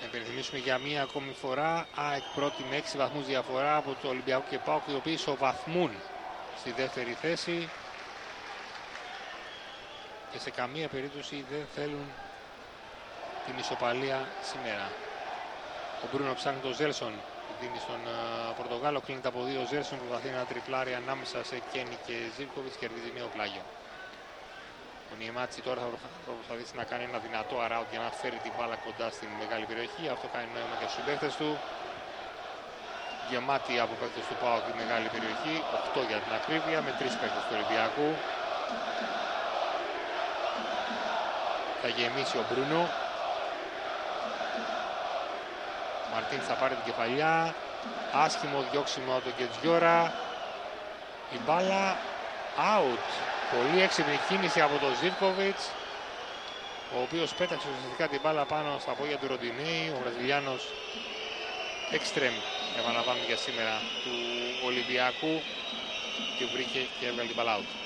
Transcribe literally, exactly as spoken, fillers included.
Υπενθυμίσουμε για μία ακόμη φορά, ΑΕΚ πρώτη με έξι βαθμούς διαφορά από το Ολυμπιακό και ΠΑΟΚ, οι οποίοι ισοβαθμούν στη δεύτερη θέση και σε καμία περίπτωση δεν θέλουν την ισοπαλία σήμερα. Ο Μπρούνο ψάχνει τον Ζέλσον, δίνει στον uh, Πορτογάλο, κλείνεται από δύο. Ο Ζέλσον προσπαθεί ένα τριπλάρι ανάμεσα σε Κένι και Ζίβκοβιτς, κερδίζει νέο πλάγιο. Ο Νιεμάτσι τώρα θα προσπαθήσει να κάνει ένα δυνατό αράουτ για να φέρει την μπάλα κοντά στην μεγάλη περιοχή. Αυτό κάνει νόημα για τους συμπαίκτες του. Γεμάτη από παίκτες του ΠΑΟΚ τη μεγάλη περιοχή, οκτώ για την ακρίβεια, με τρεις παίκτες του Ολυμπιακού. Θα γεμίσει ο Μπρούνο. Μαρτίν θα πάρει την κεφαλιά. Άσχημο διώξιμο από τον Κετζιόρα. Η μπάλα out. Πολύ έξυπνη κίνηση από τον Ζίβκοβιτς, ο οποίος πέταξε ουσιαστικά την μπάλα πάνω στα πόδια του Ροντινέη. Ο Βραζιλιάνος εξτρέμ, επαναλαμβάνουμε για σήμερα, του Ολυμπιακού, και βρήκε και έβγαλε την μπάλα out.